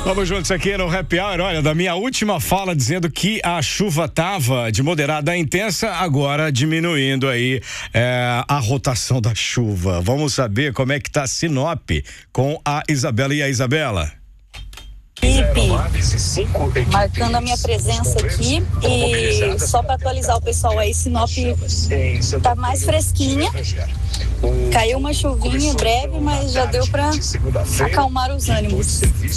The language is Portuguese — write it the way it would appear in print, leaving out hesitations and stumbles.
Vamos juntos aqui no Happy Hour. Olha, da minha última fala dizendo que a chuva tava de moderada a intensa, agora diminuindo aí a rotação da chuva. Vamos saber como é que tá Sinop com a Isabela. E a Isabela? Marcando a minha presença aqui e só para atualizar o pessoal aí, Sinop tá mais fresquinha, caiu uma chuvinha breve, mas já deu para acalmar os ânimos.